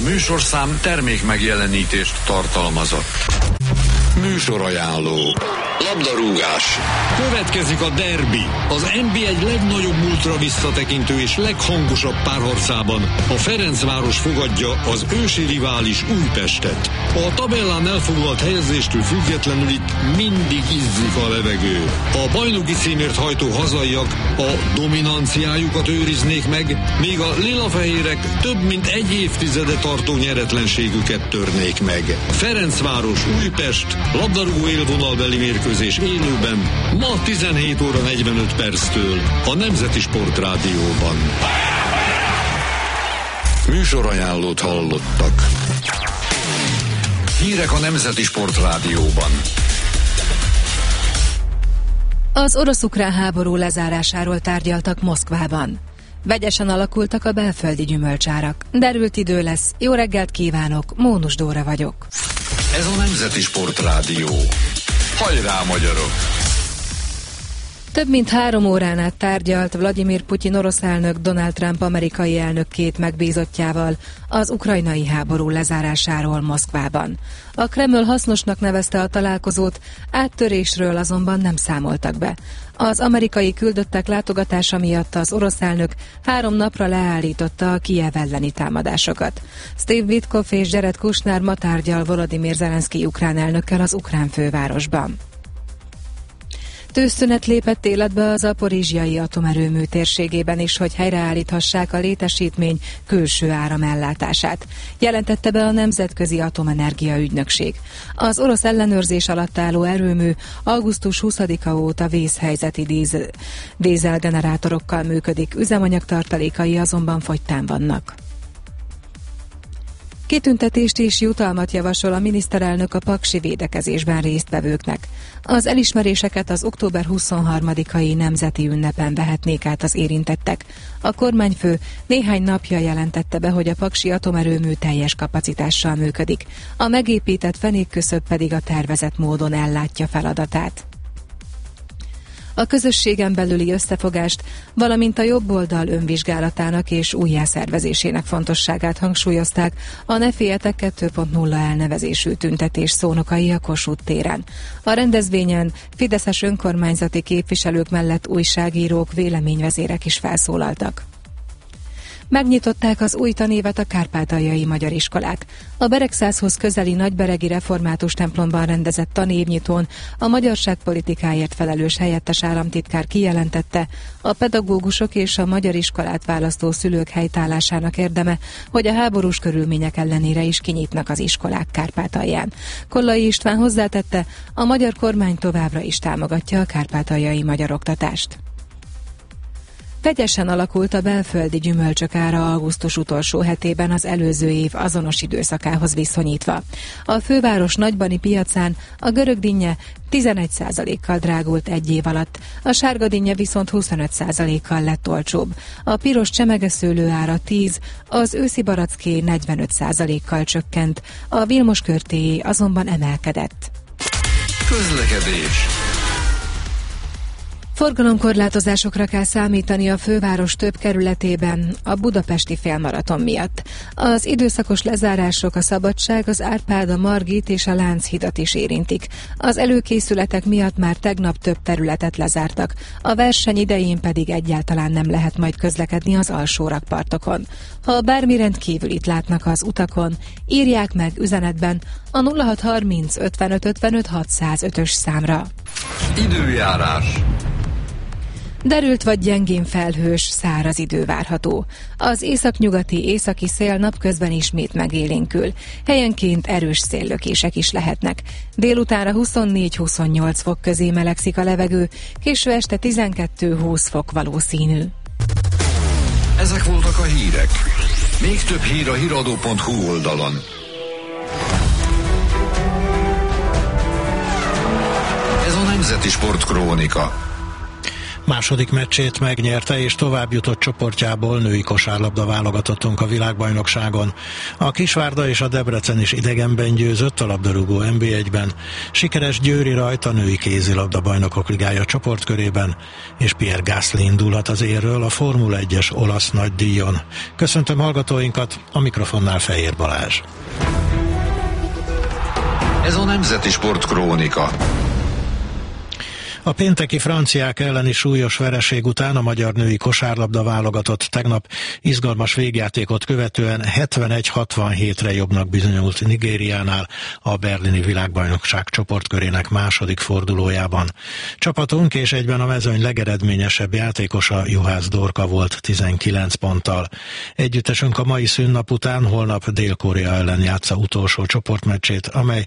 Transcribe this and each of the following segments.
műsorszám termék megjelenítést tartalmazott. Műsorajánló. Labdarúgás. Következik a derbi. Az NB1 legnagyobb múltra visszatekintő és leghangosabb párharcában a Ferencváros fogadja az ősi rivális Újpestet. A tabellán elfoglalt helyezéstől függetlenül itt mindig izzik a levegő. A bajnoki címért hajtó hazaiak a dominanciájukat őriznék meg, míg a lilafehérek több mint egy évtizede tartó nyeretlenségüket törnék meg. Ferencváros Újpest, labdarúgó élvonalbeli mérkőzés élőben, ma 17 óra 45 perctől a Nemzeti Sportrádióban. Műsorajánlót hallottak. Hírek a Nemzeti Sportrádióban. Az orosz-ukrán háború lezárásáról tárgyaltak Moszkvában. Vegyesen alakultak a belföldi gyümölcsárak. Derült idő lesz. Jó reggelt kívánok, Mónus Dóra vagyok. Ez a Nemzeti Sportrádió. Hajrá, magyarok! Több mint 3 órán át tárgyalt Vladimir Putyin orosz elnök Donald Trump amerikai elnök két megbízottjával az ukrajnai háború lezárásáról Moszkvában. A Kreml hasznosnak nevezte a találkozót, áttörésről azonban nem számoltak be. Az amerikai küldöttek látogatása miatt az orosz elnök 3 napra leállította a Kijev elleni támadásokat. Steve Witkoff és Jared Kushner ma tárgyal Volodymyr Zelenszky ukrán elnökkel az ukrán fővárosban. Tűzszünet lépett életbe a zaporizsjai atomerőmű térségében is, hogy helyreállíthassák a létesítmény külső áramellátását, jelentette be a Nemzetközi Atomenergia Ügynökség. Az orosz ellenőrzés alatt álló erőmű augusztus 20-a óta vészhelyzeti dízelgenerátorokkal működik, üzemanyag tartalékai azonban fogytán vannak. Kitüntetést és jutalmat javasol a miniszterelnök a paksi védekezésben résztvevőknek. Az elismeréseket az október 23-ai nemzeti ünnepen vehetnék át az érintettek. A kormányfő néhány napja jelentette be, hogy a paksi atomerőmű teljes kapacitással működik. A megépített fenékküszöb pedig a tervezett módon ellátja feladatát. A közösségen belüli összefogást, valamint a jobb oldal önvizsgálatának és újjászervezésének fontosságát hangsúlyozták a Ne féljetek 2.0 elnevezésű tüntetés szónokai a Kossuth téren. A rendezvényen fideszes önkormányzati képviselők mellett újságírók, véleményvezérek is felszólaltak. Megnyitották az új tanévet a kárpátaljai magyar iskolák. A Beregszázhoz közeli nagyberegi református templomban rendezett tanévnyitón a magyarságpolitikáért felelős helyettes államtitkár kijelentette, a pedagógusok és a magyar iskolát választó szülők helytállásának érdeme, hogy a háborús körülmények ellenére is kinyitnak az iskolák Kárpátalján. Kollai István hozzátette, a magyar kormány továbbra is támogatja a kárpátaljai magyar oktatást. Vegyesen alakult a belföldi gyümölcsök ára augusztus utolsó hetében az előző év azonos időszakához viszonyítva. A főváros nagybani piacán a görögdinnye 11%-kal drágult egy év alatt, a sárgadinnye viszont 25%-kal lett olcsóbb. A piros csemegeszőlő ára 10, az őszi baracké 45%-kal csökkent, a Vilmos-körtéjé azonban emelkedett. Közlekedés. Forgalomkorlátozásokra kell számítani a főváros több kerületében a budapesti félmaraton miatt. Az időszakos lezárások a Szabadság, az Árpád, a Margit és a Lánchidat is érintik. Az előkészületek miatt már tegnap több területet lezártak, a verseny idején pedig egyáltalán nem lehet majd közlekedni az alsó rakpartokon. Ha bármi rendkívülit látnak az utakon, írják meg üzenetben a 0630 55 55 605-ös számra. Időjárás. Derült vagy gyengén felhős, száraz idő várható. Az északnyugati északi szél napközben ismét megélénkül. Helyenként erős széllökések is lehetnek. Délutánra 24-28 fok közé melegszik a levegő, késő este 12-20 fok valószínű. Ezek voltak a hírek. Még több hír a hiradó.hu oldalon. Ez a Nemzeti Sportkrónika. Második meccsét megnyerte és tovább jutott csoportjából női kosárlabda válogatottunk a világbajnokságon. A Kisvárda és a Debrecen is idegenben győzött a labdarúgó NB1-ben. Sikeres Győri Rajt a női kézilabda bajnokok ligája csoportkörében, és Pierre Gasly indulhat az élről a Formula 1-es olasz nagydíjon. Köszöntöm hallgatóinkat, a mikrofonnál Fejér Balázs. Ez a Nemzeti Sport Krónika. A pénteki franciák elleni súlyos vereség után a magyar női kosárlabda válogatott tegnap izgalmas végjátékot követően 71-67-re jobbnak bizonyult Nigériánál a berlini világbajnokság csoportkörének második fordulójában. Csapatunk és egyben a mezőny legeredményesebb játékosa Juhász Dorka volt 19 ponttal. Együttesünk a mai szünnap után holnap Dél-Korea ellen játsza utolsó csoportmeccsét, amely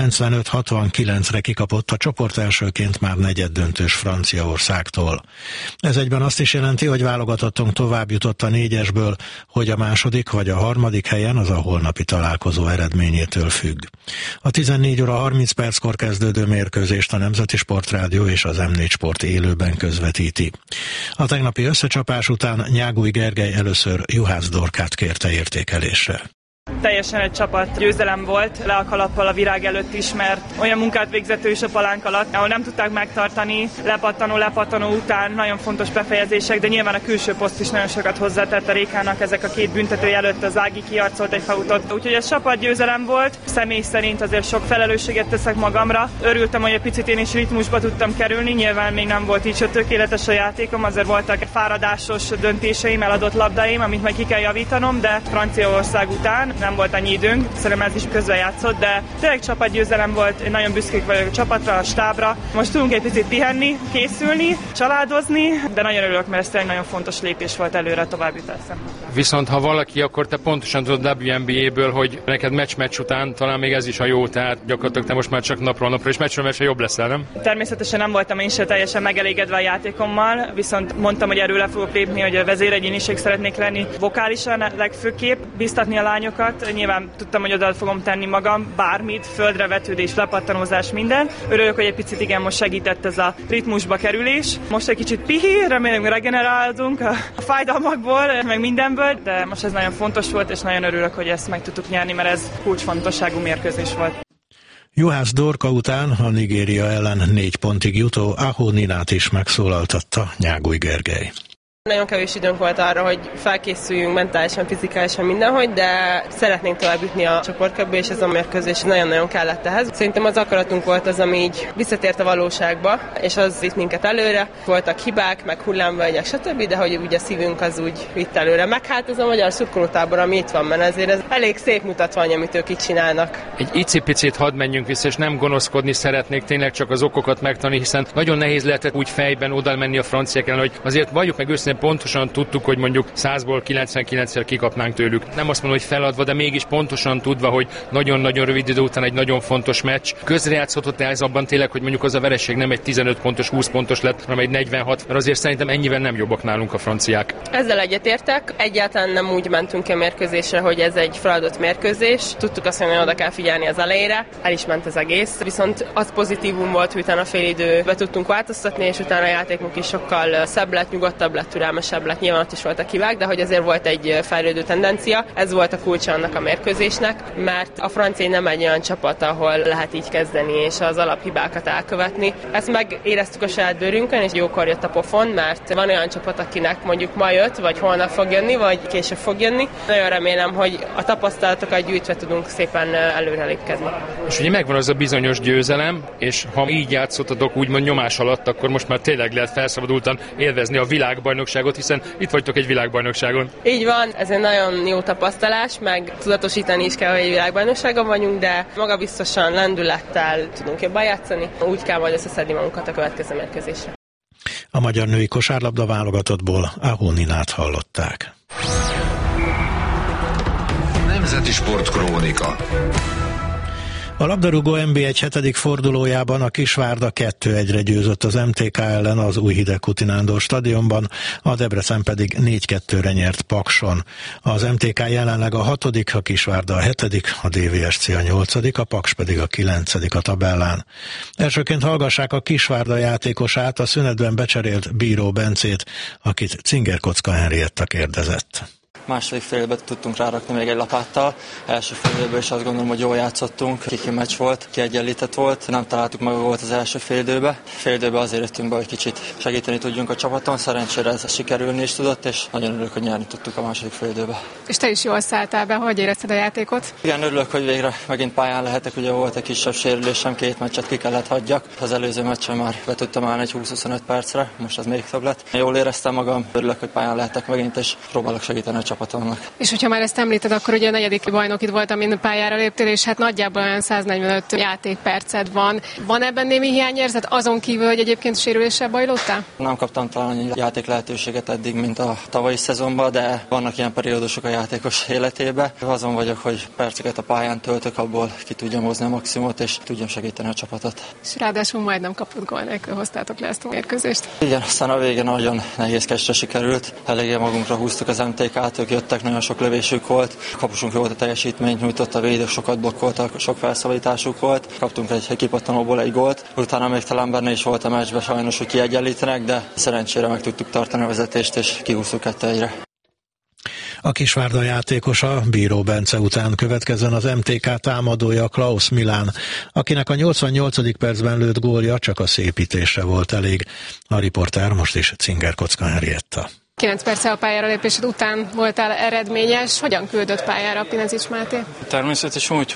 95-69-re kikapott a csoport elsőként már negyeddöntős Franciaországtól. Ez egyben azt is jelenti, hogy válogatottunk tovább jutott a 4-esből, hogy a második vagy a harmadik helyen az a holnapi találkozó eredményétől függ. A 14 óra 30 perckor kezdődő mérkőzést a Nemzeti Sportrádió és az M4 Sport élőben közvetíti. A tegnapi összecsapás után Nyágúj Gergely először Juhász Dorkát kérte értékelésre. Teljesen egy csapat győzelem volt, le a kalappal a virág előtt is, mert olyan munkát végzett ő is a palánk alatt, ahol nem tudták megtartani, lepattanó után nagyon fontos befejezések, de nyilván a külső poszt is nagyon sokat hozzátett a Rékának, ezek a két büntetői előtt az Ági kiarcolt egy fautot. Úgyhogy ez csapat győzelem volt, személy szerint azért sok felelősséget teszek magamra. Örültem, hogy egy picit én is ritmusba tudtam kerülni, nyilván még nem volt így tökéletes a játékom, azért voltak fáradásos döntéseim, eladott labdáim, amit majd ki kell javítanom, de Franciaország után nem volt annyi időnk, szerintem ez is közrejátszott, de tényleg csapatgyőzelem volt, én nagyon büszkék vagyok a csapatra, a stábra. Most tudunk egy picit pihenni, készülni, családozni, de nagyon örülök, mert ez tényleg nagyon fontos lépés volt előre a továbbjutás szempontjából. Viszont ha valaki, akkor te pontosan tudod WNBA-ből, hogy neked meccs után talán még ez is a jó, tehát gyakorlatilag te most már csak napról napra, és meccsről meccsre jobb leszel, nem? Természetesen nem voltam én sem teljesen megelégedve a játékommal, viszont mondtam, hogy erről le fogok lépni, hogy a vezéregyéniség szeretnék lenni vokálisan, legfőképp biztatni a lányokat. Nyilván tudtam, hogy oda fogom tenni magam, bármit, földre vetődés, lepattanózás, minden. Örülök, hogy egy picit igen, most segített ez a ritmusba kerülés. Most egy kicsit pihi, remélem, regenerálunk a fájdalmakból, meg mindenből, de most ez nagyon fontos volt, és nagyon örülök, hogy ezt meg tudtuk nyerni, mert ez kulcsfontosságú mérkőzés volt. Juhász Dorka után a Nigéria ellen 4 pontig jutó Ahó Ninát is megszólaltatta Nyágúj Gergely. Nagyon kevés időnk volt arra, hogy felkészüljünk mentálisan, fizikálisan mindenhogy, de szeretnénk tovább jutni a csoportkörbbe, és ez a mérkőzés nagyon-nagyon kellett ehhez. Szerintem az akaratunk volt az, ami így visszatért a valóságba, és az vitt minket előre. Voltak hibák, meg hullámvölgyek, stb., de hogy ugye a szívünk az úgy vitt előre. Meg hát ez a magyar szurkolótábor, ami itt van, mert ezért ez elég szép mutatvány, amit ők itt csinálnak. Egy icipicit hadd menjünk vissza, és nem gonoszkodni szeretnék, tényleg csak az okokat megtanulni, hiszen nagyon nehéz lehetett úgy fejben oda menni a franciák ellen, hogy azért valljuk meg őszintén, pontosan tudtuk, hogy mondjuk 100-ból 99-szer kikapnánk tőlük. Nem azt mondom, hogy feladva, de mégis pontosan tudva, hogy nagyon-nagyon rövid idő után egy nagyon fontos meccs. Közrejátszhatott ez abban tényleg, hogy mondjuk az a vereség nem egy 15 pontos, 20 pontos lett, hanem egy 46, mert azért szerintem ennyivel nem jobbak nálunk a franciák. Ezzel egyetértek. Egyáltalán nem úgy mentünk ki a mérkőzésre, hogy ez egy feladott mérkőzés. Tudtuk azt, hogy oda kell figyelni az elejére. El is ment az egész. Viszont az pozitívum volt, hogy utána fél időbe tudtunk változtatni, és utána a játékunk is sokkal szebb lett, nyugodtabb lett, türelmesebb lett. Nyilván ott is voltak hibák, de hogy azért volt egy fejlődő tendencia. Ez volt a kulcsa annak a mérkőzésnek, mert a francia nem egy olyan csapat, ahol lehet így kezdeni és az alaphibákat elkövetni. Ezt megéreztük a saját bőrünkön, és jókor jött a pofon, mert van olyan csapat, akinek mondjuk ma jött, vagy holnap fog jönni, vagy később fog jönni. Nagyon remélem, hogy a tapasztalatokat gyűjtve tudunk szépen előrelépkedni. És ugye megvan az a bizonyos győzelem, és ha így játszottatok úgymond nyomás alatt, akkor most már tényleg lehet felszabadultan élvezni a világbajnokságot, hiszen itt vagytok egy világbajnokságon. Így van, ez egy nagyon jó tapasztalás, meg tudatosítani is kell, hogy egy világbajnokságon vagyunk, de magabiztosan, lendülettel tudunk jobban játszani. Úgy kell majd összeszedni magunkat a következő mérkőzésre. A magyar női kosárlabda válogatottból Ahó Ninát hallották. Nemzeti Sport Krónika. A labdarúgó NB1 7. fordulójában a Kisvárda 2-1-re győzött az MTK ellen az Újhidegkúti Nándor stadionban, a Debrecen pedig 4-2-re nyert Pakson. Az MTK jelenleg a 6., a Kisvárda a 7., a DVSC a 8., a Paks pedig a 9. a tabellán. Elsőként hallgassák a Kisvárda játékosát, a szünetben becserélt Bíró Bencét, akit Cinger-Kocka Henrietta kérdezett. Második félben tudtunk rárakni még egy lapáttal. Első félidőben is azt gondolom, hogy jól játszottunk. Kiki meccs volt, kiegyenlített volt. Nem találtuk meg a gólt az első félidőben. Félidőben azért jöttünk be, hogy kicsit segíteni tudjunk a csapaton. Szerencsére ez sikerülni is tudott, és nagyon örülök, hogy nyerni tudtuk a második félidőben. És te is jól szálltál be, hogy érezted a játékot? Igen, örülök, hogy végre megint pályán lehetek. Ugye volt egy kisebb sérülésem, 2 meccset ki kellett hagyjak. Az előző meccsen már be tudtam állni egy 20-25 percre, most az még több lett. Jól éreztem magam, örülök, hogy pályán lehetek megint, és próbálok segíteni a csapatomnak. És hogyha már ezt említed, akkor ugye a 4. bajnokid volt, amin pályára léptél, és hát nagyjából olyan 145 játékperced van. Van ebben némi hiányérzet, azon kívül, hogy egyébként sérüléssel bajlódtál? Nem kaptam talán annyi játék lehetőséget eddig, mint a tavalyi szezonban, de vannak ilyen periódusok a játékos életében. Azon vagyok, hogy perceket a pályán töltök, abból ki tudjam hozni a maximumot, és tudjam segíteni a csapatot. És ráadásul majdnem kapott gól nélkül hoztátok le ezt a mérkőzést. Igen, aztán a végén nagyon nehézkesre sikerült. Eléggé magunkra húztuk az MTK-t, ők jöttek, nagyon sok lövésük volt. Kapusunk jó a teljesítményt nyújtott, a védők sokat blokkoltak, sok felszabadításuk volt. Kaptunk egy kipattanóból egy gólt. Utána még talán benne is volt a meccsben, sajnos, hogy kiegyenlítenek, de szerencsére meg tudtuk tartani a vezetést, és kihúztuk 2-1-re. A Kisvárda játékosa Bíró Bence után következzen az MTK támadója Klaus Milán, akinek a 88. percben lőtt gólja csak a szépítésre volt elég. A riporter most is Cinger-Kocka Henrietta. 9 perccel a pályára lépésed után voltál eredményes. Hogyan küldött pályára Pinezics Máté? Természetesen úgy,